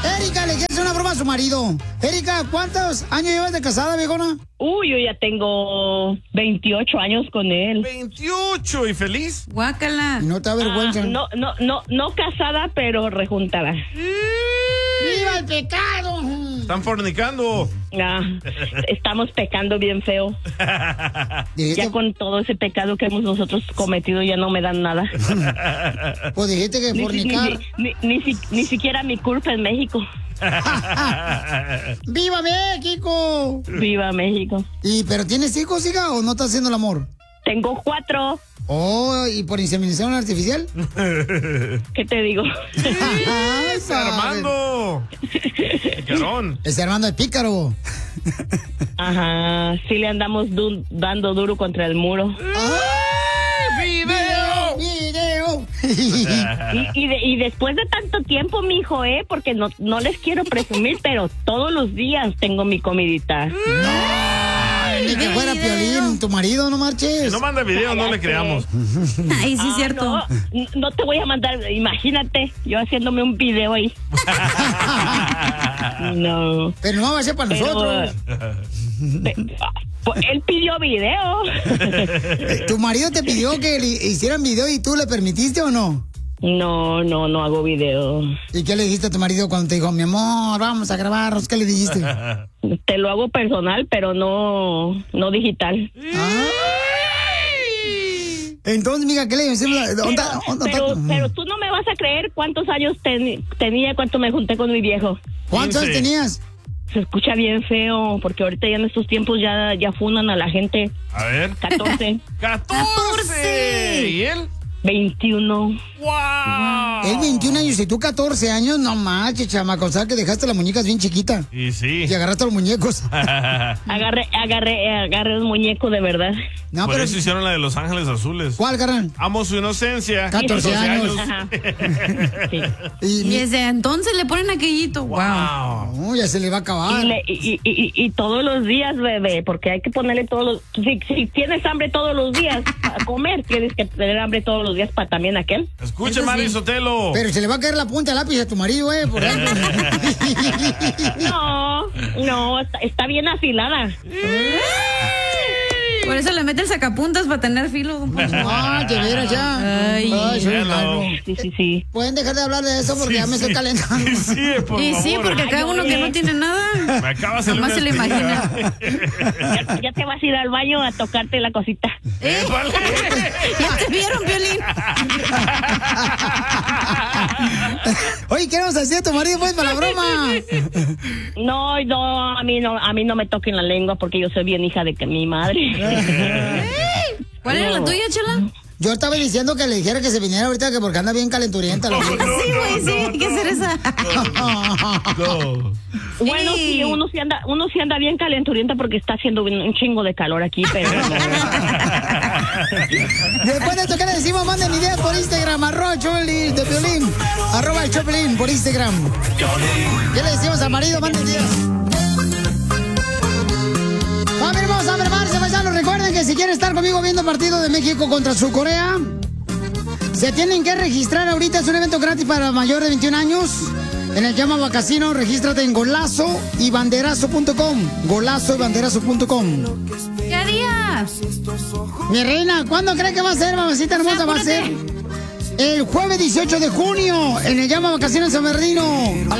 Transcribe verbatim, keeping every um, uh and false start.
Erika, le quiere hacer una broma a su marido. Erika, ¿cuántos años llevas de casada, viejona? Uy, yo ya tengo veintiocho años con él. veintiocho, ¿y feliz? Guácala. No te da vergüenza. Ah, no, no, no, no casada, pero rejuntada. ¡Viva el pecado! Están fornicando. Ah, estamos pecando bien feo. ¿Dijiste? Ya con todo ese pecado que hemos nosotros cometido ya no me dan nada. Pues dijiste que Ni, fornicar. ni, ni, ni, si- ni siquiera mi culpa en México. ¡Viva México! Viva México. ¿Y pero tienes hijos, hija, o no estás haciendo el amor? Tengo cuatro. Oh, ¿y por inseminación artificial? ¿Qué te digo? Ay, ¡Es Armando! Picarón. Es Armando el pícaro. Ajá, sí le andamos du- dando duro contra el muro. ¡Ay, video! ¡Video! Y, y, de- y después de tanto tiempo, mijo, ¿eh? Porque no, no les quiero presumir, pero todos los días tengo mi comidita. Ni que fuera Piolín, tu marido, no marches. Si no manda video, no le creamos. Ay, sí, Ah, cierto. No, no te voy a mandar, imagínate, yo haciéndome un video ahí. No. Pero no va a ser para Pero, nosotros. pe- pues, él pidió video. ¿Tu marido te pidió que le hicieran video y tú le permitiste o no? No, no, no hago video. ¿Y qué le dijiste a tu marido cuando te dijo, mi amor, vamos a grabarnos? ¿Qué le dijiste? Te lo hago personal, pero no, no digital. Entonces, mija, ¿qué le decimos? Pero, pero, pero tú no me vas a creer cuántos años ten- tenía cuando me junté con mi viejo. ¿Cuántos años quince. tenías? Se escucha bien feo, porque ahorita ya en estos tiempos ya, ya funan a la gente. A ver. catorce, ¡catorce! ¿Y él? veintiuno. ¡Wow! Él veintiún años y tú catorce años, no manches, chamaco, o sea que dejaste las muñecas bien chiquitas Y sí. y agarraste los muñecos. Agarré, agarré, agarré un muñeco de verdad. No, Por pero eso hicieron la de Los Ángeles Azules. ¿cuál, carnal? Amo su inocencia. catorce años. Ajá. Sí. Y, Y mi- desde entonces le ponen aquellito. Wow. Wow. no, ya se le va a Y, acabar. le- y, y, y, y todos los días, bebé, porque hay que ponerle todos los... Si, si tienes hambre todos los días para comer, tienes que tener hambre todos los días para también aquel. Escuche, Eso Mari sí. Sotelo. Pero se le va a caer la punta del lápiz a tu marido, eh, por ejemplo. No, no, está, está bien afilada. Por eso le mete el sacapuntas para tener filo. don Poncho. Ah, de veras ya. Ay. soy Hello. malo. Sí, sí, sí. Pueden dejar de hablar de eso porque Sí, ya me estoy sí. calentando. Y sí, por Y sí, favor. porque acá Ay, uno que oye. no tiene nada. Me acaba de salir Nomás una se le espinilla. Ya, ya te vas a ir al baño a tocarte la cosita. ¿Eh? Épale. ¿Ya te vieron, Piolín? Oye, ¿qué vamos a hacer a tu marido, pues, para la broma? No, no, a mí no, a mí no me toquen la lengua porque yo soy bien hija de que mi madre. ¿Cuál era la tuya, Chela? Yo estaba diciendo que le dijera que se viniera ahorita que porque anda bien calenturienta. La vieja. Sí, güey, sí, hay que hacer esa. No. Bueno, Sí. sí, uno sí anda, uno sí anda bien calenturienta porque está haciendo un un chingo de calor aquí, pero Después de esto, ¿qué le decimos? Manden ideas por Instagram, arroba Choplin de Piolín, arroba el Choplin por Instagram. ¿Qué le decimos al marido? Manden ideas. Familia hermosa, hermanos, paisanos, recuerden que si quieren estar conmigo viendo el partido de México contra Sur Corea, se tienen que registrar ahorita. Es un evento gratis para mayores de veintiún años. En el Llama Casino, regístrate en golazo y banderazo punto com. Golazo y banderazo punto com. ¿Qué día? Mi reina, ¿cuándo cree que va a ser, mamacita hermosa? Va a ser el jueves dieciocho de junio en el Llama Vacaciones San Bernardino. A